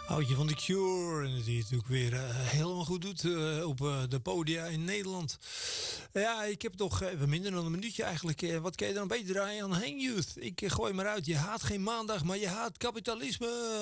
Oudje van The Cure. En die het natuurlijk weer helemaal goed doet op de podia in Nederland. Ja, ik heb nog even minder dan een minuutje eigenlijk. Wat kan je dan beter draaien aan Hang Youth? Ik gooi maar uit. Je haat geen maandag, maar je haat kapitalisme.